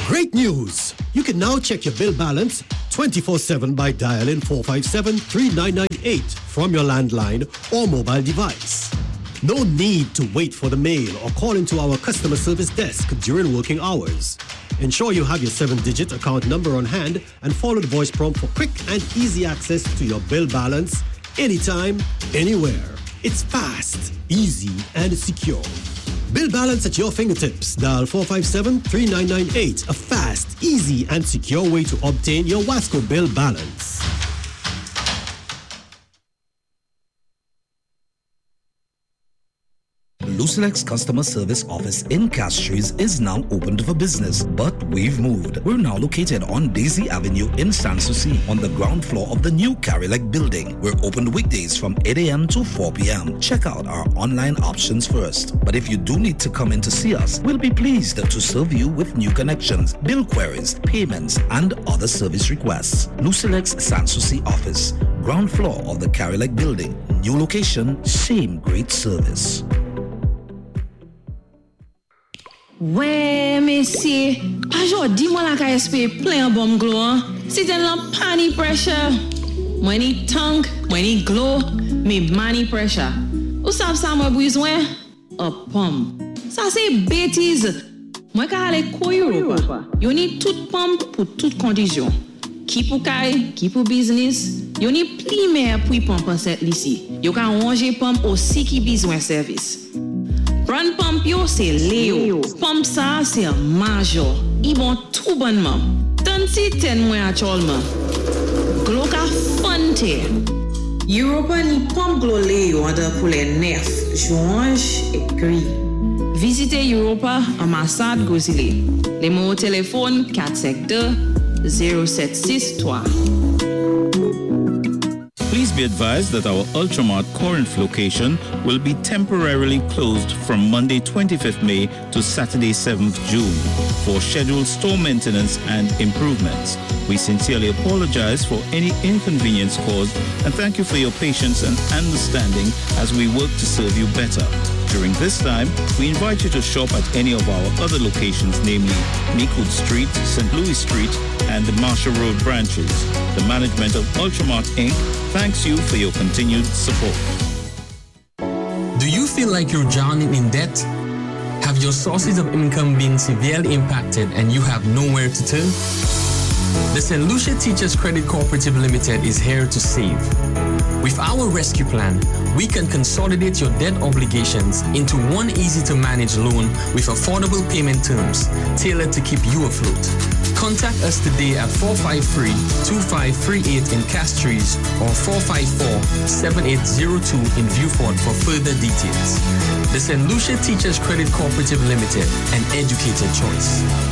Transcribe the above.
Great news! You can now check your bill balance 24/7 by dialing 457-3998 from your landline or mobile device. No need to wait for the mail or call into our customer service desk during working hours. Ensure you have your 7-digit account number on hand and follow the voice prompt for quick and easy access to your bill balance anytime, anywhere. It's fast, easy, and secure. Bill balance at your fingertips. Dial 457-3998. A fast, easy, and secure way to obtain your Wasco bill balance. Lucilex Customer Service Office in Castries is now open for business, but we've moved. We're now located on Daisy Avenue in Sanssouci on the ground floor of the new Carilac building. We're open weekdays from 8 a.m. to 4 p.m. Check out our online options first. But if you do need to come in to see us, we'll be pleased to serve you with new connections, bill queries, payments, and other service requests. Lucilex Sanssouci Office, ground floor of the Carilac building. New location, same great service. Ouais, messieurs, aujourd'hui, moi, la KSP plein bon glow. C'est un pani pressure. Moi, ni tank, moi, ni glow, mais mani pressure. Ou savez ça, moi, besoin? A pump. Ça, c'est bêtise. Moi, quand aller Europa, you need tout pump pour toute condition. Qui pour kay, qui pour business. You need pli meilleur pour pump cette ici. You can ranger pump aussi qui besoin service. Brand pump yo c'est Léo. Pump ça c'est major. Ils vont tout bonnement. Tant si ten mois actuellement. Glo ka fonte. Europa ni pump glo Léo ada pour les nerfs, joints et gris. Visitez Europa ambassade Gozile. Les mots au téléphone 452-0763. Please be advised that our Ultramart Corinth location will be temporarily closed from Monday 25th May to Saturday 7th June for scheduled store maintenance and improvements. We sincerely apologize for any inconvenience caused and thank you for your patience and understanding as we work to serve you better. During this time, we invite you to shop at any of our other locations, namely Meekwood Street, St. Louis Street, and the Marshall Road branches. The management of Ultramart Inc. thanks you for your continued support. Do you feel like you're drowning in debt? Have your sources of income been severely impacted and you have nowhere to turn? The St. Lucia Teachers Credit Cooperative Limited is here to save. With our rescue plan, we can consolidate your debt obligations into one easy-to-manage loan with affordable payment terms, tailored to keep you afloat. Contact us today at 453-2538 in Castries or 454-7802 in Viewfort for further details. The St. Lucia Teachers Credit Cooperative Limited, an educated choice.